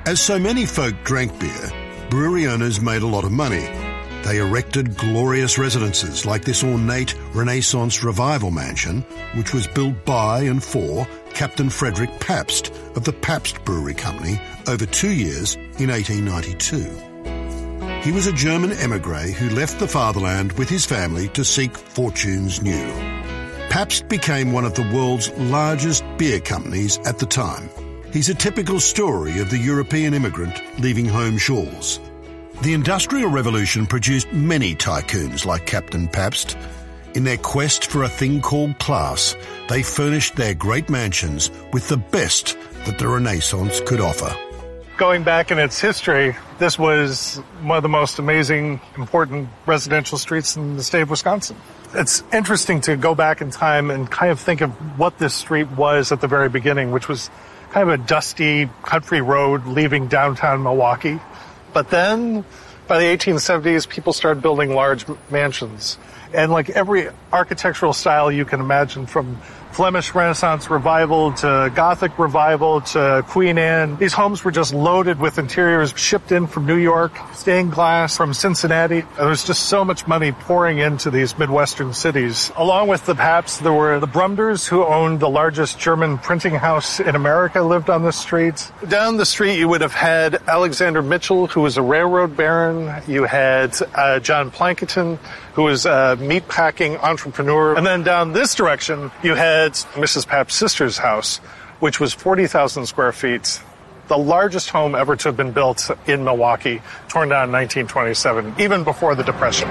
As so many folk drank beer, brewery owners made a lot of money. They erected glorious residences like this ornate Renaissance revival mansion, which was built by and for Captain Frederick Pabst of the Pabst Brewery Company over 2 years in 1892. He was a German émigré who left the fatherland with his family to seek fortunes new. Pabst became one of the world's largest beer companies at the time. He's a typical story of the European immigrant leaving home shores. The Industrial Revolution produced many tycoons like Captain Pabst. In their quest for a thing called class, they furnished their great mansions with the best that the Renaissance could offer. Going back in its history, this was one of the most amazing, important residential streets in the state of Wisconsin. It's interesting to go back in time and kind of think of what this street was at the very beginning, which was kind of a dusty country road leaving downtown Milwaukee. But then, by the 1870s, people started building large mansions. And like every architectural style you can imagine, from Flemish Renaissance Revival to Gothic Revival to Queen Anne, these homes were just loaded with interiors shipped in from New York, stained glass from Cincinnati. There was just so much money pouring into these Midwestern cities. Along with the Pabst, there were the Brumders, who owned the largest German printing house in America, lived on this street. Down the street, you would have had Alexander Mitchell, who was a railroad baron. You had John Plankinton, who was a meatpacking entrepreneur. And then down this direction, you had Mrs. Pabst's sister's house, which was 40,000 square feet, the largest home ever to have been built in Milwaukee, torn down in 1927, even before the Depression.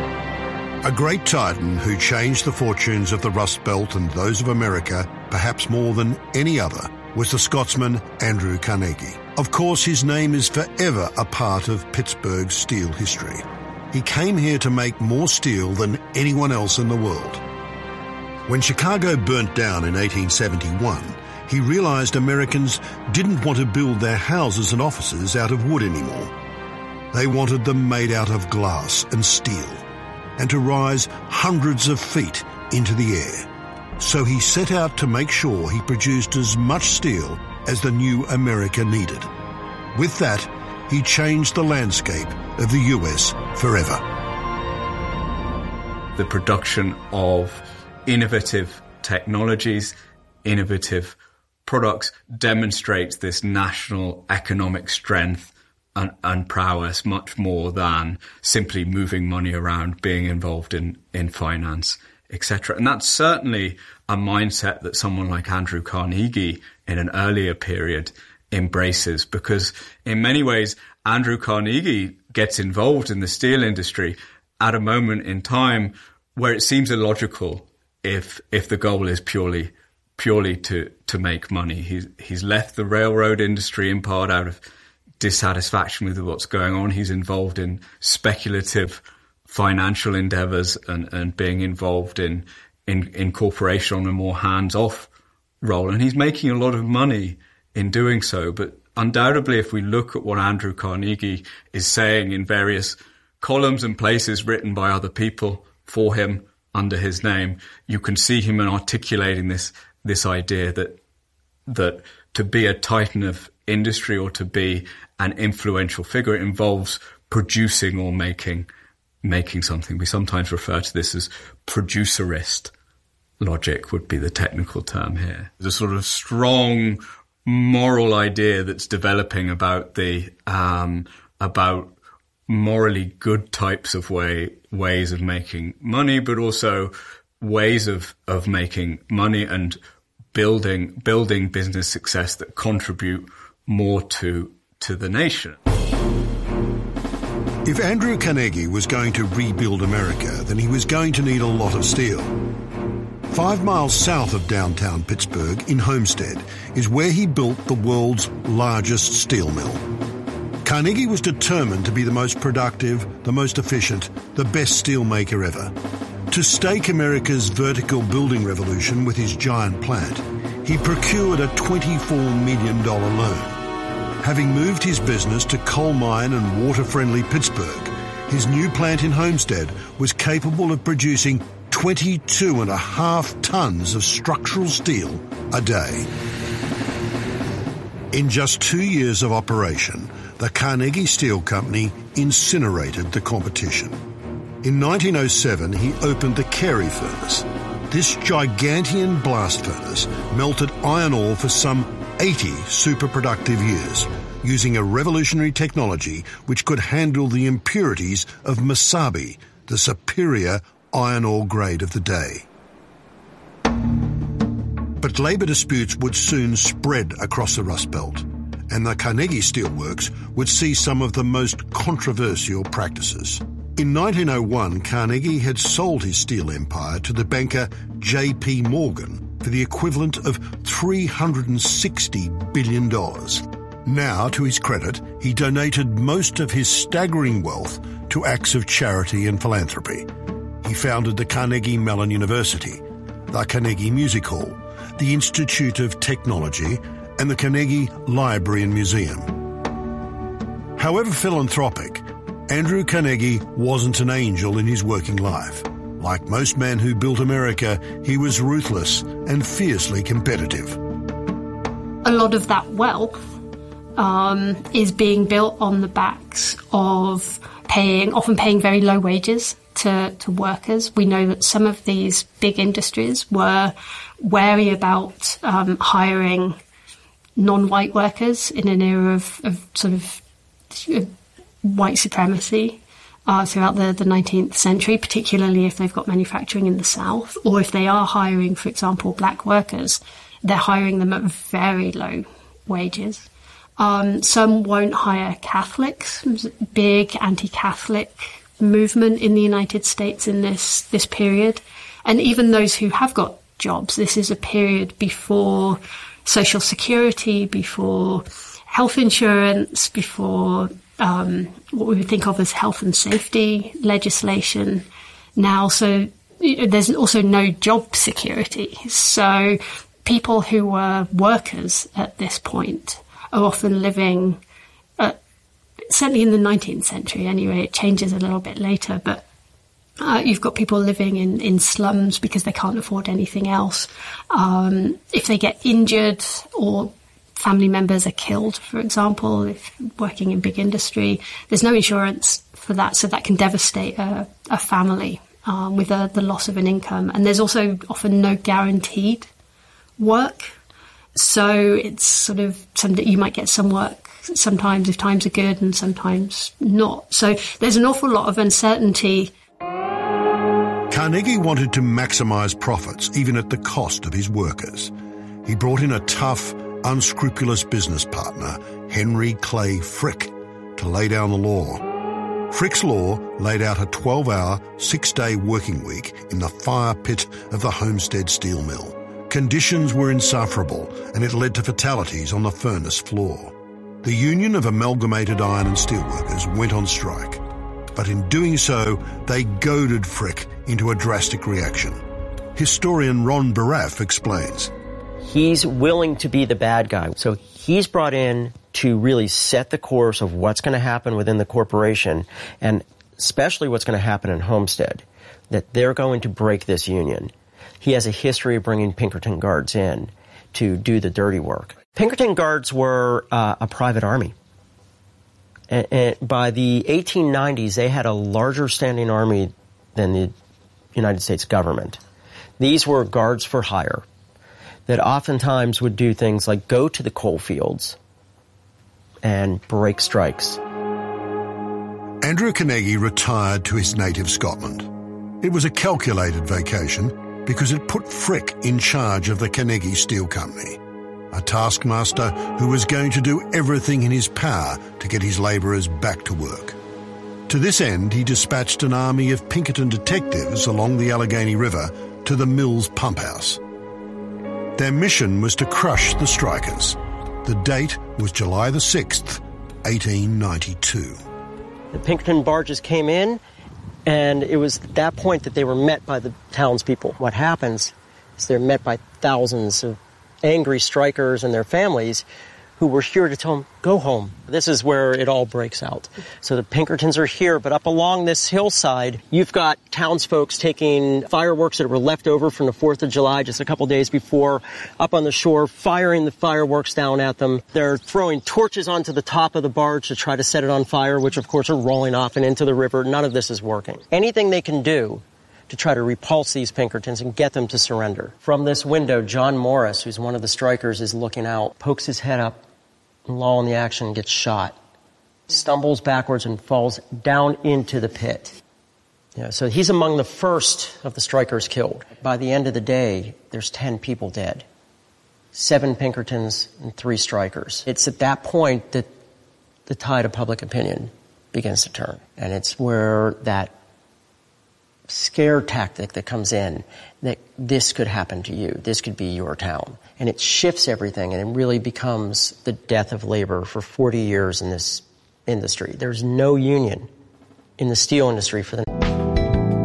A great titan who changed the fortunes of the Rust Belt and those of America, perhaps more than any other, was the Scotsman Andrew Carnegie. Of course, his name is forever a part of Pittsburgh's steel history. He came here to make more steel than anyone else in the world. When Chicago burnt down in 1871, he realized Americans didn't want to build their houses and offices out of wood anymore. They wanted them made out of glass and steel, and to rise hundreds of feet into the air. So he set out to make sure he produced as much steel as the new America needed. With that, he changed the landscape of the US forever. The production of innovative technologies, innovative products demonstrates this national economic strength and prowess much more than simply moving money around, being involved in finance, etc. And that's certainly a mindset that someone like Andrew Carnegie in an earlier period embraces, because in many ways, Andrew Carnegie gets involved in the steel industry at a moment in time where it seems illogical if the goal is purely to make money. He's left the railroad industry in part out of dissatisfaction with what's going on. He's involved in speculative financial endeavors and being involved in corporation on a more hands-off role. And he's making a lot of money in doing so. But undoubtedly, if we look at what Andrew Carnegie is saying in various columns and places written by other people for him under his name, you can see him articulating this idea that to be a titan of industry or to be an influential figure, it involves producing or making something. We sometimes refer to this as producerist logic, would be the technical term here. There's a sort of strong moral idea that's developing about about morally good types of ways of making money, but also ways of making money and building business success that contribute more to the nation. If Andrew Carnegie was going to rebuild America, then he was going to need a lot of steel. 5 miles south of downtown Pittsburgh, in Homestead, is where he built the world's largest steel mill. Carnegie was determined to be the most productive, the most efficient, the best steelmaker ever. To stake America's vertical building revolution with his giant plant, he procured a $24 million loan. Having moved his business to coal mine and water-friendly Pittsburgh, his new plant in Homestead was capable of producing 22.5 tons of structural steel a day. In just 2 years of operation, the Carnegie Steel Company incinerated the competition. In 1907, he opened the Carey furnace. This gigantean blast furnace melted iron ore for some 80 super productive years, using a revolutionary technology which could handle the impurities of Mesabi, the superior iron ore grade of the day. But labour disputes would soon spread across the Rust Belt, and the Carnegie Steel Works would see some of the most controversial practices. In 1901, Carnegie had sold his steel empire to the banker J.P. Morgan for the equivalent of $360 billion. Now, to his credit, he donated most of his staggering wealth to acts of charity and philanthropy. He founded the Carnegie Mellon University, the Carnegie Music Hall, the Institute of Technology, and the Carnegie Library and Museum. However philanthropic, Andrew Carnegie wasn't an angel in his working life. Like most men who built America, he was ruthless and fiercely competitive. A lot of that wealth is being built on the backs of often paying very low wages to workers. We know that some of these big industries were wary about hiring non-white workers in an era of sort of white supremacy throughout the 19th century, particularly if they've got manufacturing in the South, or if they are hiring, for example, black workers, they're hiring them at very low wages. Some won't hire Catholics. There's a big anti-Catholic movement in the United States in this period. And even those who have got jobs, this is a period before Social Security, before health insurance, before what we would think of as health and safety legislation now. So there's also no job security. So people who were workers at this point are often living, certainly in the 19th century anyway, it changes a little bit later, but you've got people living in slums because they can't afford anything else. If they get injured or family members are killed, for example, if working in big industry, there's no insurance for that, so that can devastate a family with the loss of an income. And there's also often no guaranteed work. So it's sort of something that you might get some work sometimes if times are good and sometimes not. So there's an awful lot of uncertainty. Carnegie wanted to maximise profits even at the cost of his workers. He brought in a tough, unscrupulous business partner, Henry Clay Frick, to lay down the law. Frick's law laid out a 12-hour, 6-day working week in the fire pit of the Homestead Steel Mill. Conditions were insufferable, and it led to fatalities on the furnace floor. The Union of Amalgamated Iron and Steelworkers went on strike, but in doing so, they goaded Frick into a drastic reaction. Historian Ron Baraf explains. He's willing to be the bad guy, so he's brought in to really set the course of what's going to happen within the corporation, and especially what's going to happen in Homestead, that they're going to break this union. He has a history of bringing Pinkerton Guards in to do the dirty work. Pinkerton Guards were a private army. And by the 1890s, they had a larger standing army than the United States government. These were guards for hire that oftentimes would do things like go to the coal fields and break strikes. Andrew Carnegie retired to his native Scotland. It was a calculated vacation because it put Frick in charge of the Carnegie Steel Company, a taskmaster who was going to do everything in his power to get his labourers back to work. To this end, he dispatched an army of Pinkerton detectives along the Allegheny River to the mill's pump house. Their mission was to crush the strikers. The date was July the 6th, 1892. The Pinkerton barges came in, and it was at that point that they were met by the townspeople. What happens is they're met by thousands of angry strikers and their families who were here to tell them, go home. This is where it all breaks out. So the Pinkertons are here, but up along this hillside, you've got townsfolk taking fireworks that were left over from the 4th of July just a couple days before, up on the shore, firing the fireworks down at them. They're throwing torches onto the top of the barge to try to set it on fire, which of course are rolling off and into the river. None of this is working. Anything they can do to try to repulse these Pinkertons and get them to surrender. From this window, John Morris, who's one of the strikers, is looking out, pokes his head up, lull in the action, gets shot, stumbles backwards and falls down into the pit. So he's among the first of the strikers killed. By the end of the day, there's 10 people dead. 7 Pinkertons and 3 strikers. It's at that point that the tide of public opinion begins to turn. And it's where that scare tactic that comes in, that this could happen to you, this could be your town. And it shifts everything, and it really becomes the death of labor for 40 years in this industry. There's no union in the steel industry for the